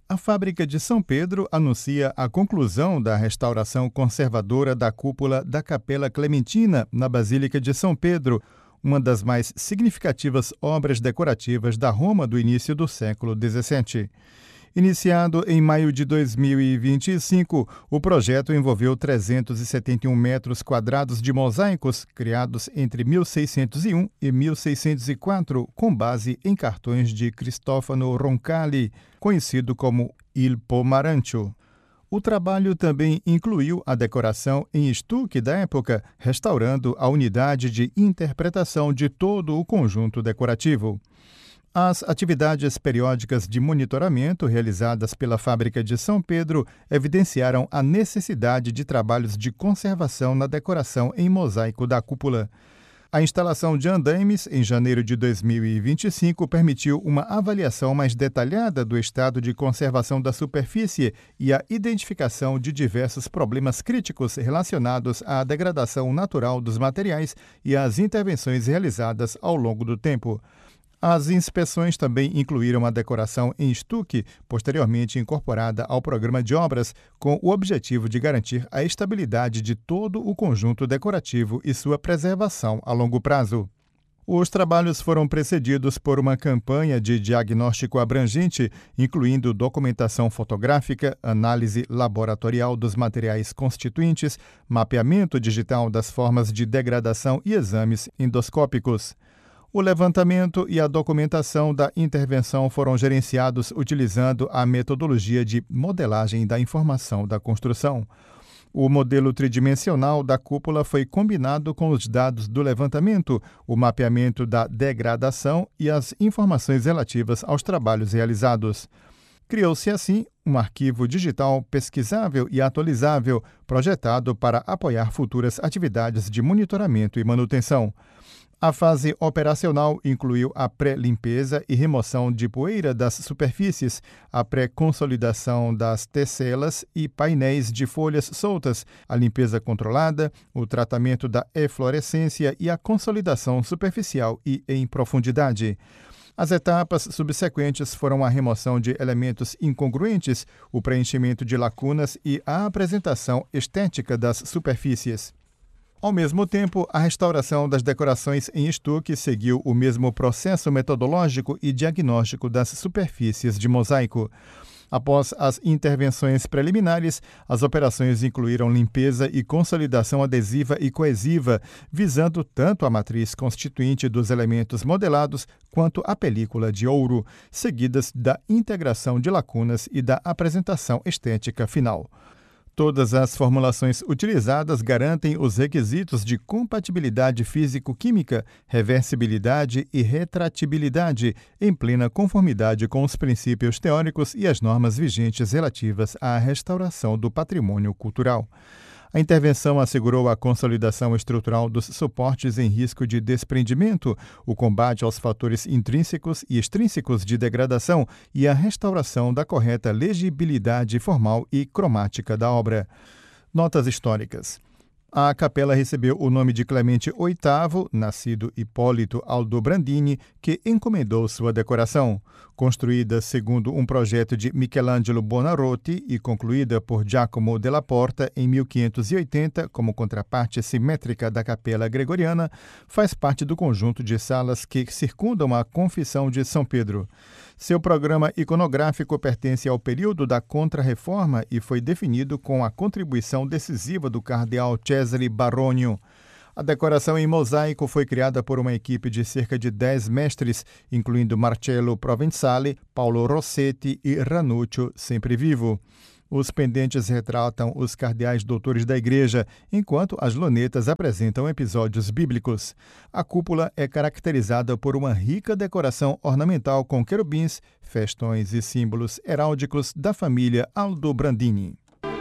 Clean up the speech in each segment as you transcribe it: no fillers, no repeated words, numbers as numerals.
A fábrica de São Pedro anuncia a conclusão da restauração conservadora da cúpula da Capela Clementina, na Basílica de São Pedro, uma das mais significativas obras decorativas da Roma do início do século XVII. Iniciado em maio de 2025, o projeto envolveu 371 metros quadrados de mosaicos criados entre 1601 e 1604, com base em cartões de Cristofano Roncalli, conhecido como Il Pomarancio. O trabalho também incluiu a decoração em estuque da época, restaurando a unidade de interpretação de todo o conjunto decorativo. As atividades periódicas de monitoramento realizadas pela fábrica de São Pedro evidenciaram a necessidade de trabalhos de conservação na decoração em mosaico da cúpula. A instalação de andaimes, em janeiro de 2025, permitiu uma avaliação mais detalhada do estado de conservação da superfície e a identificação de diversos problemas críticos relacionados à degradação natural dos materiais e às intervenções realizadas ao longo do tempo. As inspeções também incluíram a decoração em estuque, posteriormente incorporada ao programa de obras, com o objetivo de garantir a estabilidade de todo o conjunto decorativo e sua preservação a longo prazo. Os trabalhos foram precedidos por uma campanha de diagnóstico abrangente, incluindo documentação fotográfica, análise laboratorial dos materiais constituintes, mapeamento digital das formas de degradação e exames endoscópicos. O levantamento e a documentação da intervenção foram gerenciados utilizando a metodologia de modelagem da informação da construção. O modelo tridimensional da cúpula foi combinado com os dados do levantamento, o mapeamento da degradação e as informações relativas aos trabalhos realizados. Criou-se, assim, um arquivo digital pesquisável e atualizável, projetado para apoiar futuras atividades de monitoramento e manutenção. A fase operacional incluiu a pré-limpeza e remoção de poeira das superfícies, a pré-consolidação das tecelas e painéis de folhas soltas, a limpeza controlada, o tratamento da eflorescência e a consolidação superficial e em profundidade. As etapas subsequentes foram a remoção de elementos incongruentes, o preenchimento de lacunas e a apresentação estética das superfícies. Ao mesmo tempo, a restauração das decorações em estuque seguiu o mesmo processo metodológico e diagnóstico das superfícies de mosaico. Após as intervenções preliminares, as operações incluíram limpeza e consolidação adesiva e coesiva, visando tanto a matriz constituinte dos elementos modelados quanto a película de ouro, seguidas da integração de lacunas e da apresentação estética final. Todas as formulações utilizadas garantem os requisitos de compatibilidade físico-química, reversibilidade e retratibilidade, em plena conformidade com os princípios teóricos e as normas vigentes relativas à restauração do patrimônio cultural. A intervenção assegurou a consolidação estrutural dos suportes em risco de desprendimento, o combate aos fatores intrínsecos e extrínsecos de degradação e a restauração da correta legibilidade formal e cromática da obra. Notas históricas. A capela recebeu o nome de Clemente VIII, nascido Hipólito Aldobrandini, que encomendou sua decoração. Construída segundo um projeto de Michelangelo Buonarroti e concluída por Giacomo della Porta em 1580 como contraparte simétrica da Capela Gregoriana, faz parte do conjunto de salas que circundam a Confissão de São Pedro. Seu programa iconográfico pertence ao período da Contra-Reforma e foi definido com a contribuição decisiva do cardeal Cesare Baronio. A decoração em mosaico foi criada por uma equipe de cerca de 10 mestres, incluindo Marcello Provenzali, Paolo Rossetti e Ranuccio, sempre vivo. Os pendentes retratam os cardeais doutores da Igreja, enquanto as lunetas apresentam episódios bíblicos. A cúpula é caracterizada por uma rica decoração ornamental com querubins, festões e símbolos heráldicos da família Aldobrandini.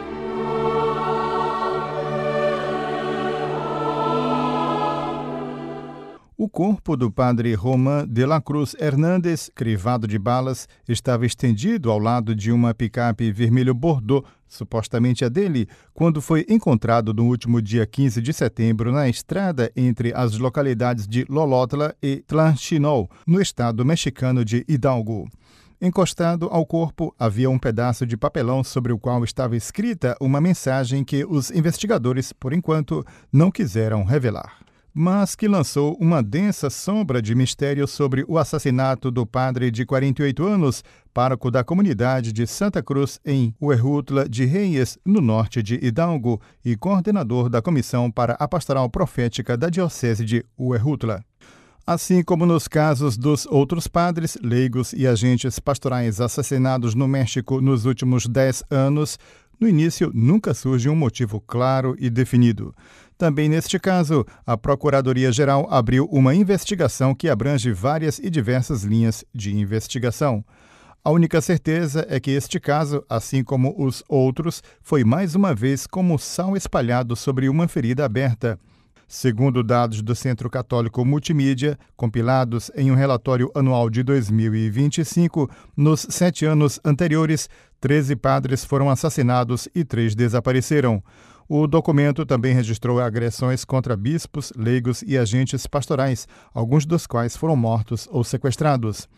O corpo do padre Román de la Cruz Hernández, crivado de balas, estava estendido ao lado de uma picape vermelho bordô, supostamente a dele, quando foi encontrado no último dia 15 de setembro na estrada entre as localidades de Lolotla e Tlanchinol, no estado mexicano de Hidalgo. Encostado ao corpo, havia um pedaço de papelão sobre o qual estava escrita uma mensagem que os investigadores, por enquanto, não quiseram revelar, mas que lançou uma densa sombra de mistério sobre o assassinato do padre de 48 anos, pároco da comunidade de Santa Cruz, em Huejutla de Reyes, no norte de Hidalgo, e coordenador da Comissão para a Pastoral Profética da Diocese de Huejutla. Assim como nos casos dos outros padres, leigos e agentes pastorais assassinados no México nos últimos 10 anos, no início nunca surge um motivo claro e definido. Também neste caso, a Procuradoria-Geral abriu uma investigação que abrange várias e diversas linhas de investigação. A única certeza é que este caso, assim como os outros, foi mais uma vez como sal espalhado sobre uma ferida aberta. Segundo dados do Centro Católico Multimídia, compilados em um relatório anual de 2025, nos 7 anos anteriores, 13 padres foram assassinados e 3 desapareceram. O documento também registrou agressões contra bispos, leigos e agentes pastorais, alguns dos quais foram mortos ou sequestrados.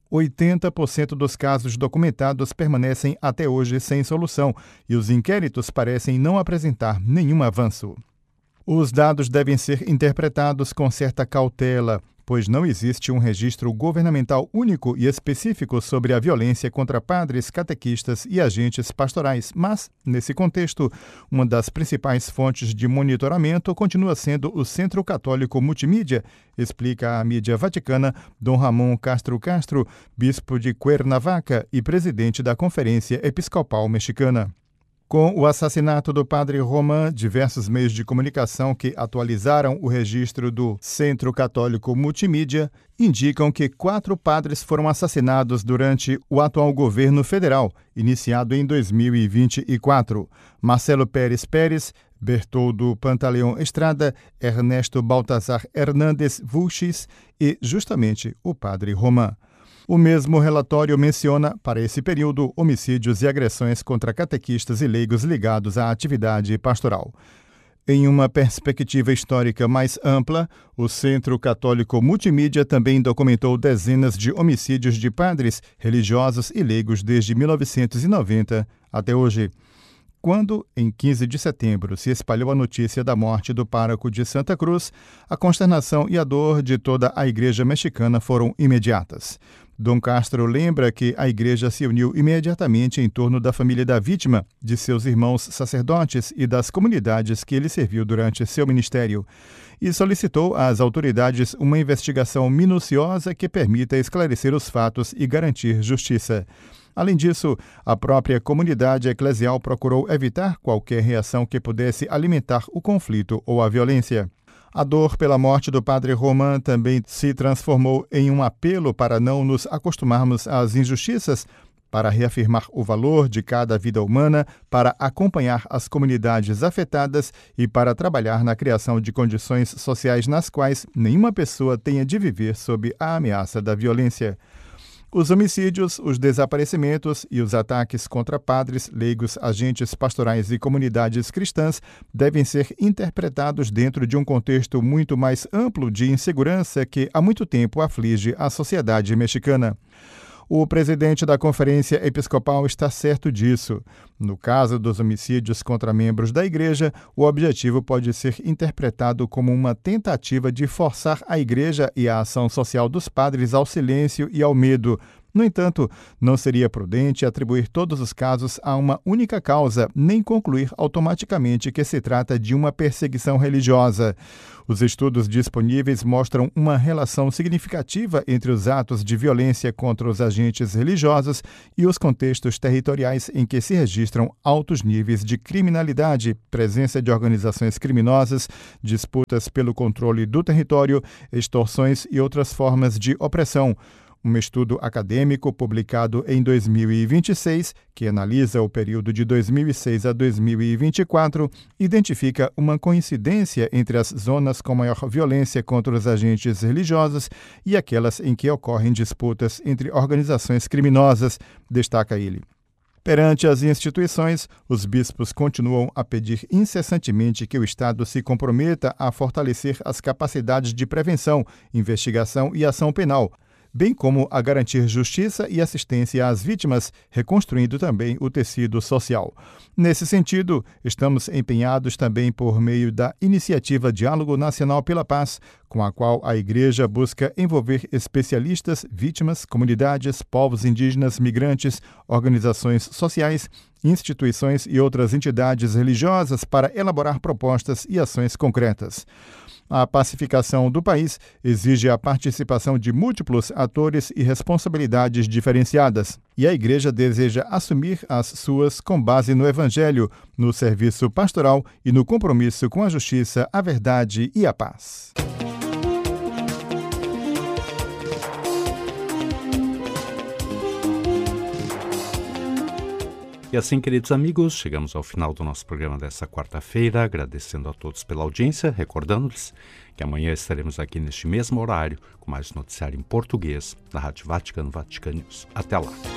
80% dos casos documentados permanecem até hoje sem solução e os inquéritos parecem não apresentar nenhum avanço. Os dados devem ser interpretados com certa cautela, pois não existe um registro governamental único e específico sobre a violência contra padres, catequistas e agentes pastorais. Mas, nesse contexto, uma das principais fontes de monitoramento continua sendo o Centro Católico Multimídia, explica a mídia vaticana Dom Ramon Castro Castro, bispo de Cuernavaca e presidente da Conferência Episcopal Mexicana. Com o assassinato do padre Román, diversos meios de comunicação que atualizaram o registro do Centro Católico Multimídia indicam que 4 padres foram assassinados durante o atual governo federal, iniciado em 2024. Marcelo Pérez Pérez, Bertoldo Pantaleão Estrada, Ernesto Baltazar Hernández Vulchis e, justamente, o padre Román. O mesmo relatório menciona, para esse período, homicídios e agressões contra catequistas e leigos ligados à atividade pastoral. Em uma perspectiva histórica mais ampla, o Centro Católico Multimídia também documentou dezenas de homicídios de padres, religiosos e leigos desde 1990 até hoje. Quando, em 15 de setembro, se espalhou a notícia da morte do pároco de Santa Cruz, a consternação e a dor de toda a igreja mexicana foram imediatas. Dom Castro lembra que a igreja se uniu imediatamente em torno da família da vítima, de seus irmãos sacerdotes e das comunidades que ele serviu durante seu ministério, e solicitou às autoridades uma investigação minuciosa que permita esclarecer os fatos e garantir justiça. Além disso, a própria comunidade eclesial procurou evitar qualquer reação que pudesse alimentar o conflito ou a violência. A dor pela morte do padre Román também se transformou em um apelo para não nos acostumarmos às injustiças, para reafirmar o valor de cada vida humana, para acompanhar as comunidades afetadas e para trabalhar na criação de condições sociais nas quais nenhuma pessoa tenha de viver sob a ameaça da violência. Os homicídios, os desaparecimentos e os ataques contra padres, leigos, agentes pastorais e comunidades cristãs devem ser interpretados dentro de um contexto muito mais amplo de insegurança que há muito tempo aflige a sociedade mexicana. O presidente da Conferência Episcopal está certo disso. No caso dos homicídios contra membros da Igreja, o objetivo pode ser interpretado como uma tentativa de forçar a Igreja e a ação social dos padres ao silêncio e ao medo. No entanto, não seria prudente atribuir todos os casos a uma única causa, nem concluir automaticamente que se trata de uma perseguição religiosa. Os estudos disponíveis mostram uma relação significativa entre os atos de violência contra os agentes religiosos e os contextos territoriais em que se registram altos níveis de criminalidade, presença de organizações criminosas, disputas pelo controle do território, extorsões e outras formas de opressão. Um estudo acadêmico publicado em 2026, que analisa o período de 2006 a 2024, identifica uma coincidência entre as zonas com maior violência contra os agentes religiosos e aquelas em que ocorrem disputas entre organizações criminosas, destaca ele. Perante as instituições, os bispos continuam a pedir incessantemente que o Estado se comprometa a fortalecer as capacidades de prevenção, investigação e ação penal, bem como a garantir justiça e assistência às vítimas, reconstruindo também o tecido social. Nesse sentido, estamos empenhados também por meio da iniciativa Diálogo Nacional pela Paz, com a qual a Igreja busca envolver especialistas, vítimas, comunidades, povos indígenas, migrantes, organizações sociais, instituições e outras entidades religiosas para elaborar propostas e ações concretas. A pacificação do país exige a participação de múltiplos atores e responsabilidades diferenciadas, e a Igreja deseja assumir as suas com base no Evangelho, no serviço pastoral e no compromisso com a justiça, a verdade e a paz. E assim, queridos amigos, chegamos ao final do nosso programa dessa quarta-feira, agradecendo a todos pela audiência, recordando-lhes que amanhã estaremos aqui neste mesmo horário com mais noticiário em português da Rádio Vaticano, Vatican News. Até lá!